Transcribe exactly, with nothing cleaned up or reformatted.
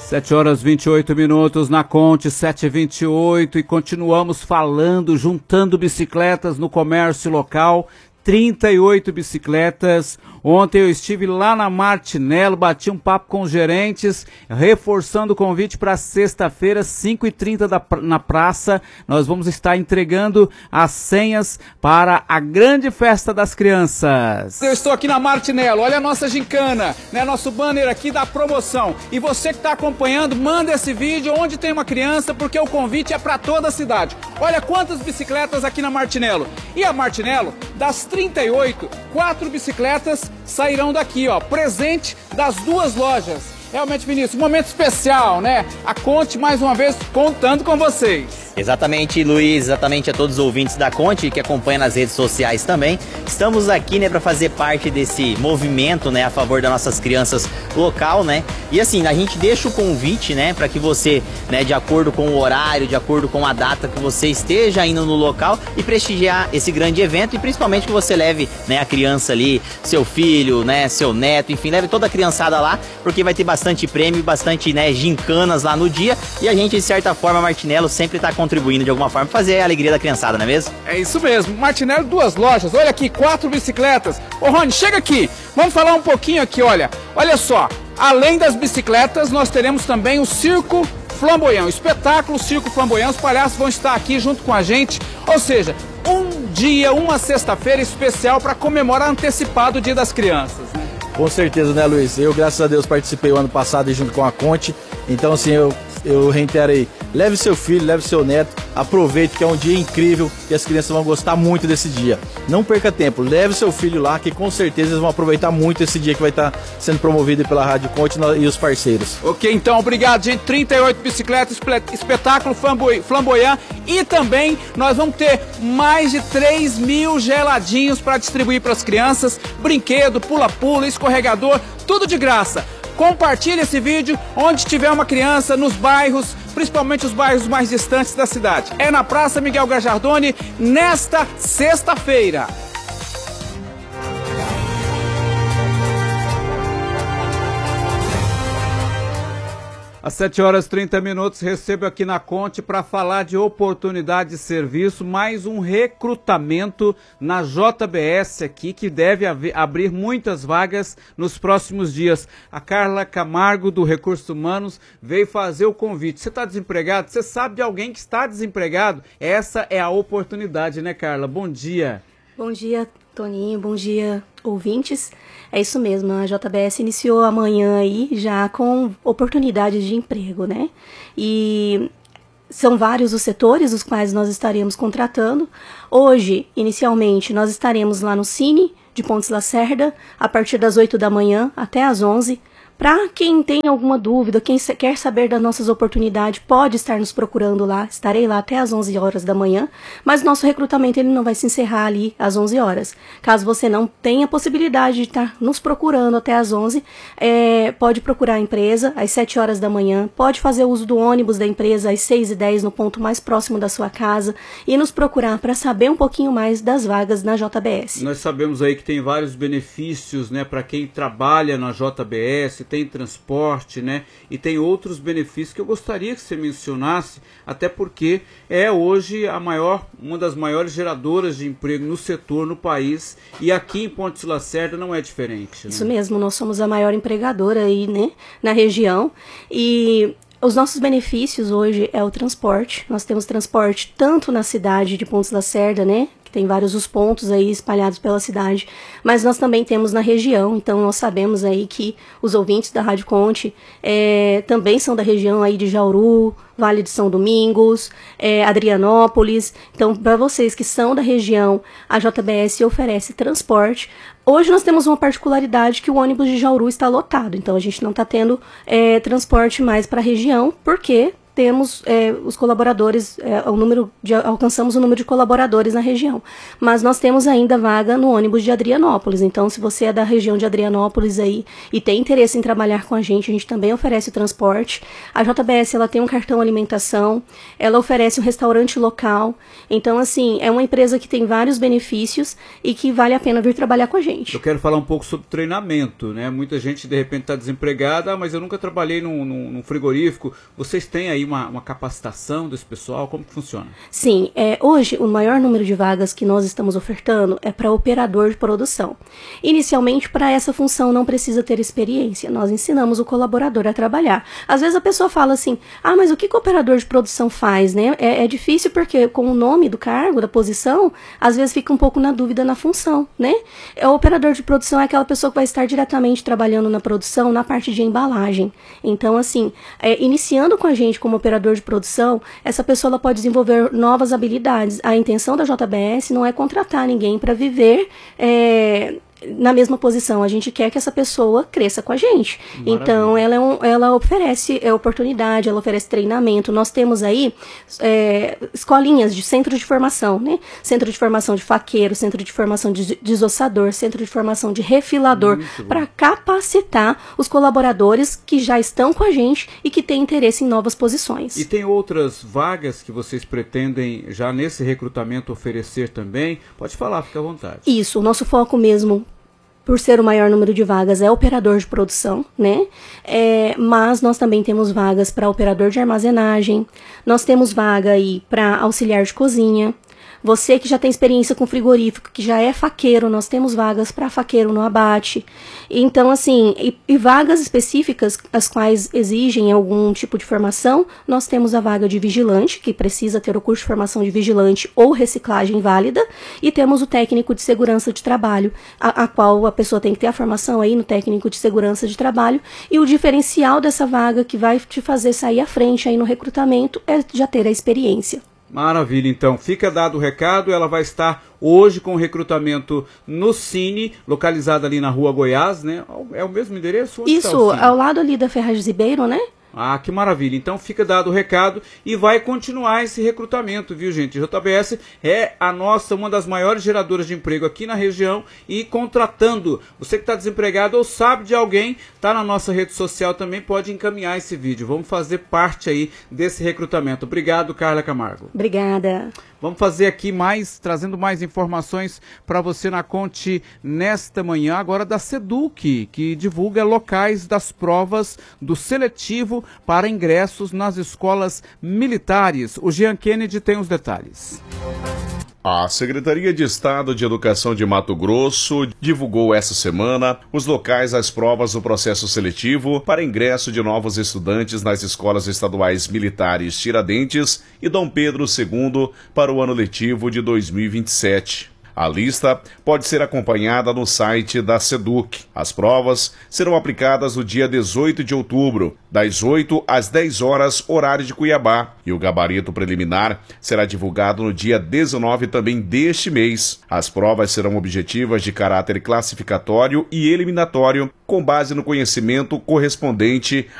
sete horas e vinte e oito minutos na Conte, sete e vinte e oito, e continuamos falando, juntando bicicletas no comércio local. trinta e oito bicicletas. Ontem eu estive lá na Martinello, bati um papo com os gerentes, reforçando o convite para sexta-feira, cinco e trinta da, na praça. Nós vamos estar entregando as senhas para a grande festa das crianças. Eu estou aqui na Martinello, olha a nossa gincana, né? Nosso banner aqui da promoção. E você que está acompanhando, manda esse vídeo onde tem uma criança, porque o convite é para toda a cidade. Olha quantas bicicletas aqui na Martinello. E a Martinello, das trinta e oito, quatro bicicletas sairão daqui, ó, presente das duas lojas. Realmente, Vinícius, um momento especial, né? A Conte, mais uma vez, contando com vocês. Exatamente, Luiz, exatamente a todos os ouvintes da Conte que acompanham nas redes sociais também. Estamos aqui, né, para fazer parte desse movimento, né, a favor das nossas crianças local, né? E assim, a gente deixa o convite, né, para que você, né, de acordo com o horário, de acordo com a data que você esteja indo no local e prestigiar esse grande evento, e principalmente que você leve, né, a criança ali, seu filho, né, seu neto, enfim, leve toda a criançada lá, porque vai ter bastante prêmio, bastante, né, gincanas lá no dia, e a gente, de certa forma, a Martinello sempre está contribuindo de alguma forma para fazer a alegria da criançada, não é mesmo? É isso mesmo, Martinello, duas lojas, olha aqui, quatro bicicletas. Ô Rony, chega aqui, vamos falar um pouquinho aqui, olha, olha só, além das bicicletas, nós teremos também o Circo Flamboyant, o espetáculo Circo Flamboyant, os palhaços vão estar aqui junto com a gente, ou seja, um dia, uma sexta-feira especial para comemorar antecipado o Dia das Crianças, né? Com certeza, né, Luiz? Eu, graças a Deus, participei o ano passado junto com a Conte. Então, assim, eu, eu reitero aí, leve seu filho, leve seu neto, aproveite que é um dia incrível e as crianças vão gostar muito desse dia. Não perca tempo, leve seu filho lá, que com certeza eles vão aproveitar muito esse dia que vai estar sendo promovido pela Rádio Conte e os parceiros. Ok, então, obrigado, gente. trinta e oito bicicletas, espetáculo flamboyant, e também nós vamos ter mais de três mil geladinhos para distribuir para as crianças, brinquedo, pula-pula, escorregador, tudo de graça. Compartilhe esse vídeo onde tiver uma criança, nos bairros, principalmente os bairros mais distantes da cidade. É na Praça Miguel Gajardoni, nesta sexta-feira. Às sete horas e trinta minutos, recebo aqui na Conte para falar de oportunidade de serviço, mais um recrutamento na J B S aqui, que deve abrir muitas vagas nos próximos dias. A Carla Camargo, do Recursos Humanos, veio fazer o convite. Você está desempregado? Você sabe de alguém que está desempregado? Essa é a oportunidade, né, Carla? Bom dia. Bom dia, Toninho. Bom dia, ouvintes. É isso mesmo, a J B S iniciou amanhã aí já com oportunidades de emprego, né? E são vários os setores os quais nós estaremos contratando. Hoje, inicialmente, nós estaremos lá no Cine de Pontes Lacerda, a partir das oito da manhã até às onze. Para quem tem alguma dúvida, quem quer saber das nossas oportunidades, pode estar nos procurando lá. Estarei lá até às onze horas da manhã, mas nosso recrutamento ele não vai se encerrar ali às onze horas. Caso você não tenha possibilidade de estar nos procurando até às onze, é, pode procurar a empresa às sete horas da manhã, pode fazer uso do ônibus da empresa às seis e dez no ponto mais próximo da sua casa e nos procurar para saber um pouquinho mais das vagas na J B S. Nós sabemos aí que tem vários benefícios, né, para quem trabalha na J B S, tem transporte, né? E tem outros benefícios que eu gostaria que você mencionasse, até porque é hoje a maior, uma das maiores geradoras de emprego no setor no país, e aqui em Pontes Lacerda não é diferente, né? Isso mesmo, nós somos a maior empregadora aí, né, na região, e os nossos benefícios hoje é o transporte. Nós temos transporte tanto na cidade de Pontes Lacerda, né, que tem vários os pontos aí espalhados pela cidade, mas nós também temos na região. Então nós sabemos aí que os ouvintes da Rádio Conte é, também são da região aí de Jauru, Vale de São Domingos, é, Adrianópolis. Então, para vocês que são da região, a J B S oferece transporte. Hoje nós temos uma particularidade que o ônibus de Jauru está lotado, então a gente não está tendo é, transporte mais para a região, porque temos é, os colaboradores, é, o número de, alcançamos o número de colaboradores na região. Mas nós temos ainda vaga no ônibus de Adrianópolis. Então, se você é da região de Adrianópolis aí e tem interesse em trabalhar com a gente, a gente também oferece o transporte. A J B S, ela tem um cartão alimentação, ela oferece um restaurante local. Então, assim, é uma empresa que tem vários benefícios e que vale a pena vir trabalhar com a gente. Eu quero falar um pouco sobre treinamento, né? Muita gente, de repente, está desempregada, mas eu nunca trabalhei num, num, num frigorífico. Vocês têm aí uma, uma capacitação desse pessoal? Como que funciona? Sim, é, hoje o maior número de vagas que nós estamos ofertando é para operador de produção. Inicialmente, para essa função não precisa ter experiência, nós ensinamos o colaborador a trabalhar. Às vezes a pessoa fala assim, ah, mas o que, que o operador de produção faz, né? É, é difícil porque com o nome do cargo, da posição, às vezes fica um pouco na dúvida na função, né? É, o operador de produção é aquela pessoa que vai estar diretamente trabalhando na produção, na parte de embalagem. Então, assim, é, iniciando com a gente como operador de produção, essa pessoa ela pode desenvolver novas habilidades. A intenção da J B S não é contratar ninguém para viver é, na mesma posição. A gente quer que essa pessoa cresça com a gente. Maravilha. Então, ela, é um, ela oferece é, oportunidade, ela oferece treinamento. Nós temos aí é, escolinhas de centro de formação, né? Centro de formação de faqueiro, centro de formação de desossador, centro de formação de refilador, para capacitar os colaboradores que já estão com a gente e que têm interesse em novas posições. E tem outras vagas que vocês pretendem já nesse recrutamento oferecer também? Pode falar, fica à vontade. Isso, o nosso foco mesmo, por ser o maior número de vagas, é operador de produção, né? É, mas nós também temos vagas para operador de armazenagem, nós temos vaga aí para auxiliar de cozinha. Você que já tem experiência com frigorífico, que já é faqueiro, nós temos vagas para faqueiro no abate. Então, assim, e, e vagas específicas, as quais exigem algum tipo de formação, nós temos a vaga de vigilante, que precisa ter o curso de formação de vigilante ou reciclagem válida, e temos o técnico de segurança de trabalho, a, a qual a pessoa tem que ter a formação aí no técnico de segurança de trabalho, e o diferencial dessa vaga que vai te fazer sair à frente aí no recrutamento é já ter a experiência. Maravilha, então fica dado o recado, ela vai estar hoje com o recrutamento no Cine, localizado ali na Rua Goiás, né? É o mesmo endereço? Onde Isso, ao lado ali da Ferragens Ribeiro, né? Ah, que maravilha. Então fica dado o recado e vai continuar esse recrutamento, viu, gente? J B S é a nossa, uma das maiores geradoras de emprego aqui na região e contratando. Você que está desempregado ou sabe de alguém, tá na nossa rede social também, pode encaminhar esse vídeo. Vamos fazer parte aí desse recrutamento. Obrigado, Carla Camargo. Obrigada. Vamos fazer aqui mais, trazendo mais informações para você na Conte nesta manhã, agora da SEDUC, que divulga locais das provas do seletivo para ingressos nas escolas militares. O Jean Kennedy tem os detalhes. A Secretaria de Estado de Educação de Mato Grosso divulgou essa semana os locais das provas do processo seletivo para ingresso de novos estudantes nas escolas estaduais militares Tiradentes e Dom Pedro segundo para o ano letivo de dois mil e vinte e sete. A lista pode ser acompanhada no site da SEDUC. As provas serão aplicadas no dia dezoito de outubro, das oito às dez horas, horário de Cuiabá, e o gabarito preliminar será divulgado no dia dezenove também deste mês. As provas serão objetivas de caráter classificatório e eliminatório, com base no conhecimento correspondente